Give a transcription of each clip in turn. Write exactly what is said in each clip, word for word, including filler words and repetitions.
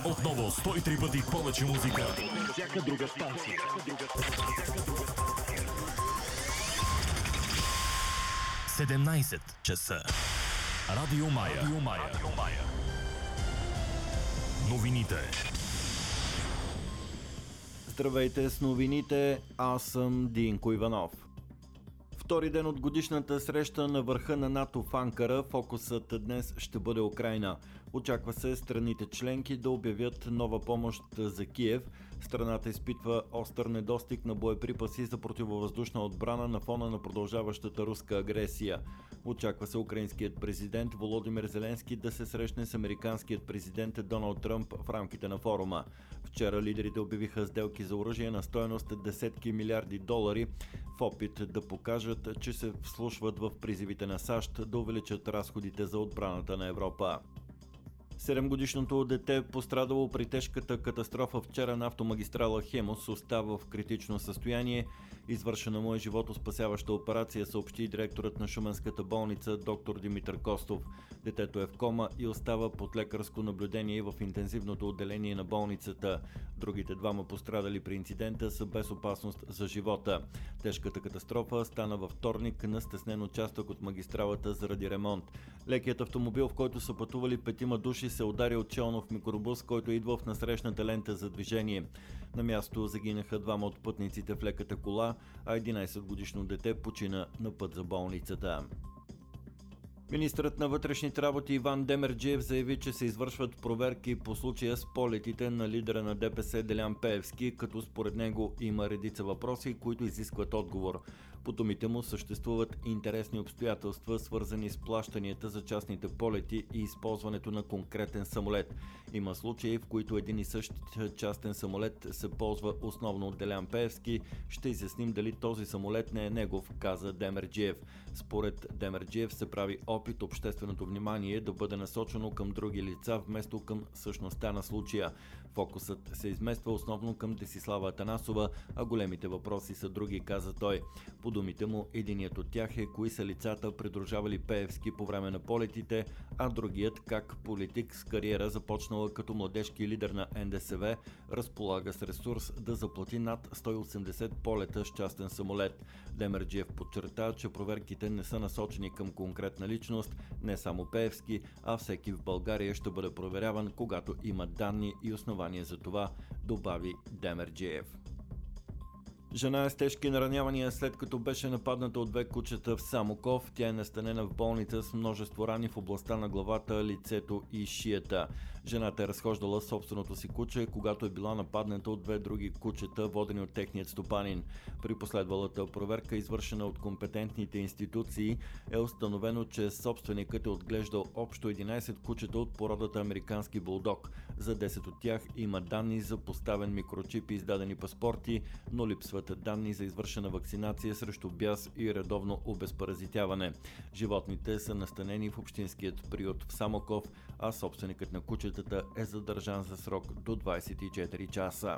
Отново сто и три пъти повече музика. Всяка друга станция. седемнайсет часа. Радио Мая. Радио Мая. Радио Мая. Новините. Здравейте с новините, аз съм Динко Иванов. Втори ден от годишната среща на върха на НАТО в Анкара, фокусът днес ще бъде Украйна. Очаква се страните членки да обявят нова помощ за Киев. Страната изпитва остър недостиг на боеприпаси за противовъздушна отбрана на фона на продължаващата руска агресия. Очаква се украинският президент Володимир Зеленски да се срещне с американският президент Доналд Тръмп в рамките на форума. Вчера лидерите обявиха сделки за оръжие на стойност десетки милиарди долари в опит да покажат, че се вслушват в призивите на САЩ да увеличат разходите за отбраната на Европа. Седемгодишното дете, пострадало при тежката катастрофа вчера на автомагистрала Хемус, остава в критично състояние. Извършена му е животоспасяваща операция, съобщи директорът на шуменската болница доктор Димитър Костов. Детето е в кома и остава под лекарско наблюдение в интензивното отделение на болницата. Другите двама пострадали при инцидента са без опасност за живота. Тежката катастрофа стана във вторник на стеснен участък от магистралата заради ремонт. Лекият автомобил, в който са пътували петима души, се удари от челнов микробус, който идва в насрещната лента за движение. На място загинаха двама от пътниците в леката кола, а единайсетгодишно дете почина на път за болницата. Министърът на вътрешните работи Иван Демерджиев заяви, че се извършват проверки по случая с полетите на лидера на ДПС Делян Пеевски, като според него има редица въпроси, които изискват отговор. По думите му съществуват интересни обстоятелства, свързани с плащанията за частните полети и използването на конкретен самолет. Има случаи, в които един и същ частен самолет се ползва основно от Делян Пеевски. Ще изясним дали този самолет не е негов, каза Демерджиев. Според Демерджиев се прави опит общественото внимание да бъде насочено към други лица, вместо към същността на случая. Фокусът се измества основно към Десислава Атанасова, а големите въпроси са други, каза той. По думите му, единият от тях е кои са лицата, придружавали Пеевски по време на полетите, а другият как политик с кариера, започнала като младежки лидер на Ен Де Се Ве, разполага с ресурс да заплати над сто и осемдесет полета с частен самолет. Демерджиев подчерта, че проверките не са насочени към конкретна личност, не само Пеевски, а всеки в България ще бъде проверяван, когато има данни и основания за това, добави Демерджиев. Жена е с тежки наранявания, след като беше нападната от две кучета в Самоков. Тя е настанена в болница с множество рани в областта на главата, лицето и шията. Жената е разхождала собственото си куче, когато е била нападната от две други кучета, водени от техният стопанин. При последвалата проверка, извършена от компетентните институции, е установено, че собственикът е отглеждал общо единайсет кучета от породата американски булдог. За десет от тях има данни за поставен микрочип и издадени паспорти, но липсват данни за извършена вакцинация срещу бяс и редовно обезпаразитяване. Животните са настанени в общинският приют в Самоков, а собственикът на кучетата е задържан за срок до двайсет и четири часа.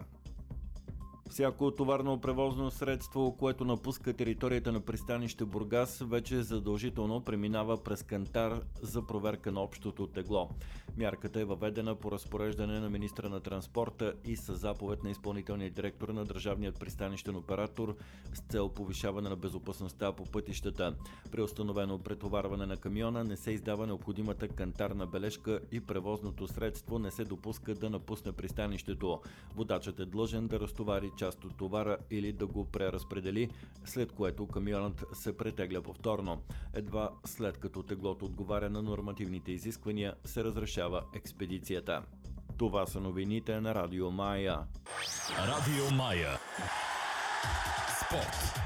Всяко товарно превозно средство, което напуска територията на пристанище Бургас, вече задължително преминава през кантар за проверка на общото тегло. Мярката е въведена по разпореждане на министра на транспорта и със заповед на изпълнителния директор на държавният пристанищен оператор с цел повишаване на безопасността по пътищата. При установено претоварване на камиона не се издава необходимата кантарна бележка и превозното средство не се допуска да напусне пристанището. Водачът е длъжен да разтовари част от товара или да го преразпредели, след което камионът се претегля повторно. Едва след като теглото отговаря на нормативните изисквания, се разрешава експедицията. Това са новините на Радио Мая. Радио Мая. Спорт.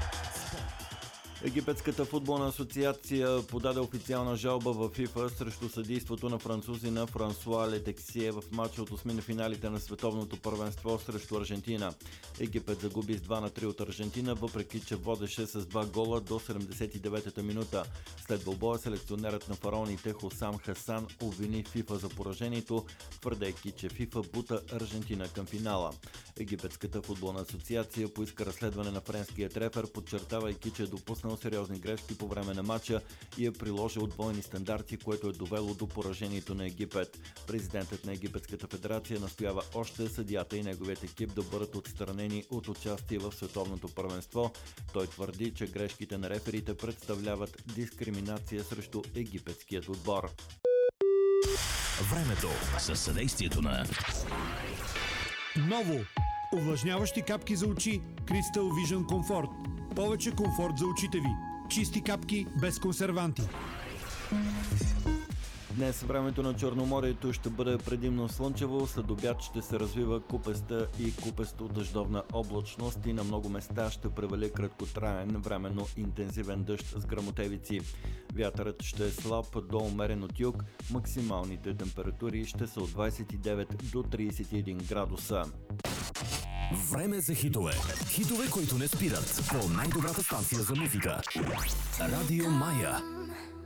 Египетската футболна асоциация подаде официална жалба в ФИФА срещу съдийството на французина Франсуа Летексие в матча от осми на финалите на световното първенство срещу Аржентина. Египет загуби с два на три от Аржентина, въпреки че водеше с два гола до седемдесет и деветата минута. След двубоя селекционерът на фараоните Хосам Хасан обвини ФИФА за поражението, твърдейки, че ФИФА бута Аржентина към финала. Египетската футболна асоциация поиска разследване на френският рефер, подчертавайки, че е допуснал допуснал сериозни грешки по време на матча и е приложил двойни стандарти, което е довело до поражението на Египет. Президентът на Египетската федерация настоява още съдията и неговият екип да бъдат отстранени от участие в световното първенство. Той твърди, че грешките на реферите представляват дискриминация срещу египетският отбор. Времето със съдействието на Ново! Увлажняващи капки за очи Crystal Vision Comfort. Повече комфорт за очите ви. Чисти капки без консерванти. Днес времето на Черноморието ще бъде предимно слънчево, след обяд ще се развива купеста и купесто-дъждовна облачност и на много места ще превали краткотраен, временно интензивен дъжд с гръмотевици. Вятърът ще е слаб до умерен от юг, максималните температури ще са от двадесет и девет до тридесет и един градуса. Време за хитове. Хитове, които не спират по най-добрата станция за музика. Радио Мая.